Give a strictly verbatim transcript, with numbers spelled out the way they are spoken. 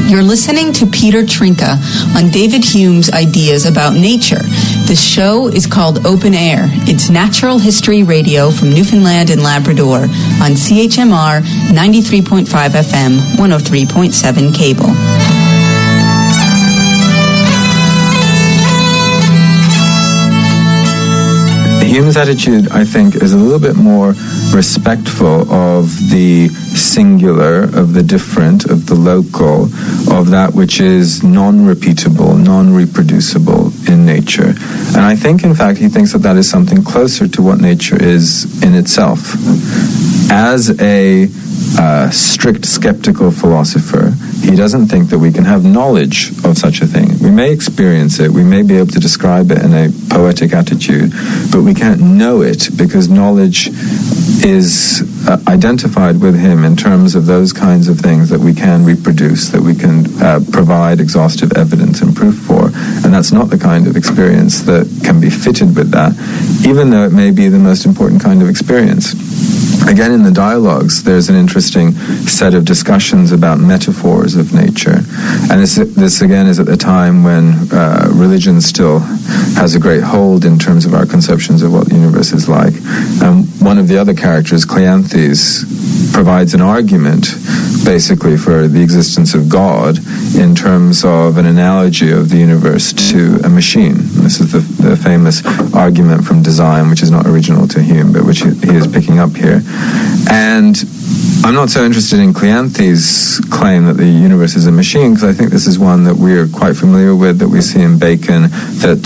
You're listening to Peter Trinka on David Hume's ideas about nature. The show is called Open Air. It's natural history radio from Newfoundland and Labrador on C H M R ninety-three point five F M, one oh three point seven cable. Hume's attitude, I think, is a little bit more respectful of the singular, of the different, of the local, of that which is non-repeatable, non-reproducible in nature. And I think, in fact, he thinks that that is something closer to what nature is in itself. As a uh, strict skeptical philosopher, he doesn't think that we can have knowledge of such a thing. We may experience it, we may be able to describe it in a poetic attitude, but we can't know it because knowledge is uh, identified with him in terms of those kinds of things that we can reproduce, that we can uh, provide exhaustive evidence and proof for. And that's not the kind of experience that can be fitted with that, even though it may be the most important kind of experience. Again, in the dialogues, there's an interesting set of discussions about metaphors of nature. And this, this again, is at the time when uh, religion still has a great hold in terms of our conceptions of what the universe is like. And one of the other characters, Cleanthes, provides an argument, basically, for the existence of God in terms of an analogy of the universe to a machine. This is the, the famous argument from Design, which is not original to Hume, but which he, he is picking up here. And I'm not so interested in Cleanthes' claim that the universe is a machine, because I think this is one that we're quite familiar with, that we see in Bacon, that